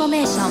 フォメーショ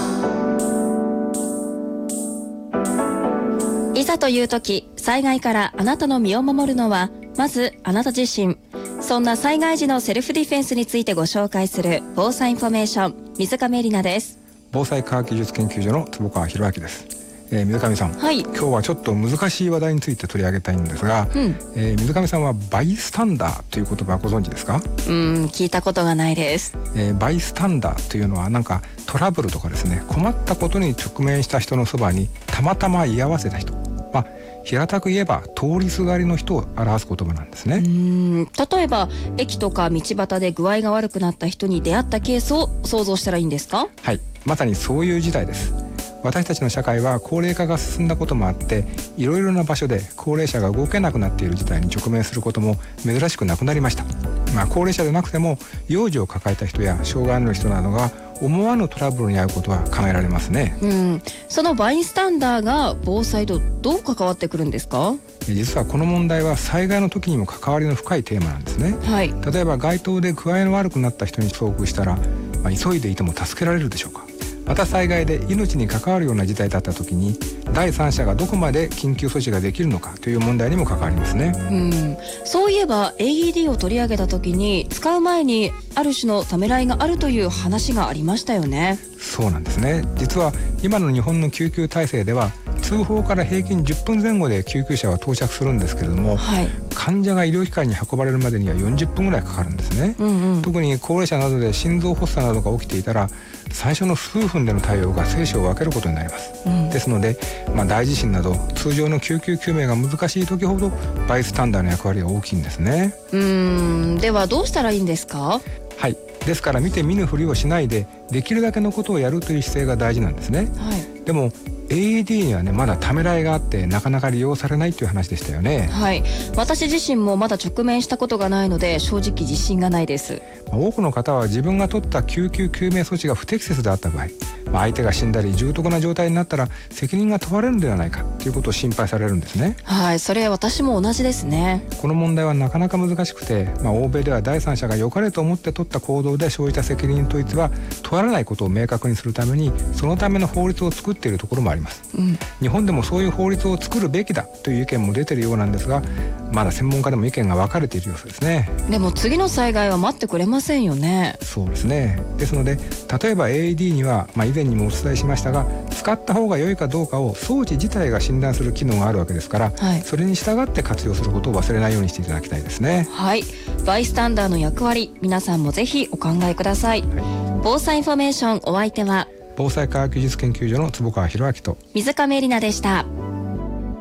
ン。いざという時、災害からあなたの身を守るのはまずあなた自身。そんな災害時のセルフディフェンスについてご紹介する防災インフォメーション、水上里奈です。 防災科学技術研究所の坪川博明です。水上さん、 はい、 今日はちょっと難しい話題について取り上げたいんですが、水上さんはバイスタンダーという言葉をご存知ですか？ 聞いたことがないです。 バイスタンダーというのはなんかトラブルとかですね、困ったことに直面した人のそばにたまたま居合わせた人、平たく言えば通りすがりの人を表す言葉なんですね。 例えば駅とか道端で具合が悪くなった人に出会ったケースを想像したらいいんですか？ はい、まさにそういう時代です。私たちの社会は高齢化が進んだこともあって、いろいろな場所で高齢者が動けなくなっている事態に直面することも珍しくなくなりました。高齢者でなくても幼児を抱えた人や障害のある人などが思わぬトラブルに遭うことは考えられますね。 そのバイスタンダーが防災とどう関わってくるんですか？ 実はこの問題は災害の時にも関わりの深いテーマなんですね。例えば街頭で具合の悪くなった人に遭遇したら、急いでいても助けられるでしょうか？また災害で命に関わるような事態だった時に第三者がどこまで緊急措置ができるのかという問題にも関わりますね。 そういえば AED を取り上げた時に使う前にある種のためらいがあるという話がありましたよね。 そうなんですね。実は今の日本の救急体制では通報から平均10分前後で救急車は到着するんですけれども、患者が医療機関に運ばれるまでには40分ぐらいかかるんですね。特に高齢者などで心臓発作などが起きていたら最初の数分での対応が生死を分けることになります。ですので、大地震など通常の救急救命が難しい時ほどバイスタンダーの役割が大きいんですね。 ではどうしたらいいんですか？ ですから見て見ぬふりをしないでできるだけのことをやるという姿勢が大事なんですね。でも AED にはね、まだためらいがあってなかなか利用されないという話でしたよね。 私自身もまだ直面したことがないので正直自信がないです。 多くの方は自分が取った救急救命措置が不適切であった場合、相手が死んだり重篤な状態になったら責任が問われるのではないかということを心配されるんですね。 それ私も同じですね。 この問題はなかなか難しくて、欧米では第三者が良かれと思って取った行動で生じた責任といつは問われないことを明確にするためにそのための法律を作っているところもあります。日本でもそういう法律を作るべきだという意見も出ているようなんですが、まだ専門家でも意見が分かれている様子ですね。 でも次の災害は待ってくれませんよね。 そうですね。ですので例えば AED には、以前にもお伝えしましたが使った方が良いかどうかを装置自体が診断する機能があるわけですから、それに従って活用することを忘れないようにしていただきたいですね。 バイスタンダーの役割、皆さんもぜひお考えください。防災インフォメーション、お相手は防災科学技術研究所の坪川博明と水上里奈でした。